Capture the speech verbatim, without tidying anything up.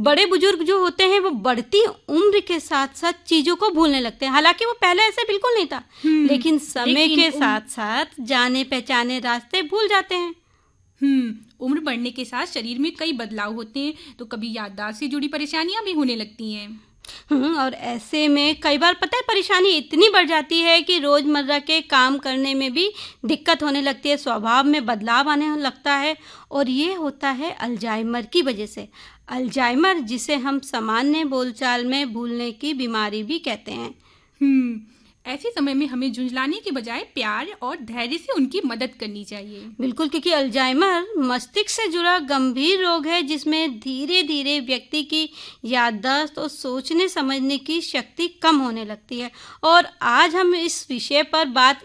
बड़े बुजुर्ग जो होते हैं वो बढ़ती उम्र के साथ साथ चीजों को भूलने लगते हैं। हालांकि वो पहले ऐसे बिल्कुल नहीं था, लेकिन समय लेकिन के उम... साथ साथ जाने पहचाने रास्ते भूल जाते हैं। हम्म उम्र बढ़ने के साथ शरीर में कई बदलाव होते हैं, तो कभी याददाश्त से जुड़ी परेशानियां भी होने लगती हैं। हम्म और ऐसे में कई बार पता है परेशानी इतनी बढ़ जाती है कि रोजमर्रा के काम करने में भी दिक्कत होने लगती है, स्वभाव में बदलाव आने लगता है। और ये होता है अल्जाइमर की वजह से। अल्जाइमर जिसे हम सामान्य बोलचाल में भूलने की बीमारी भी कहते हैं। हम्म ऐसे समय में हमें झुंझलाने के बजाय प्यार और धैर्य से उनकी मदद करनी चाहिए। बिल्कुल, क्योंकि अल्जाइमर मस्तिष्क से जुड़ा गंभीर रोग है जिसमें धीरे धीरे व्यक्ति की याददाश्त और सोचने समझने की शक्ति कम होने लगती है। और आज हम इस विषय पर बात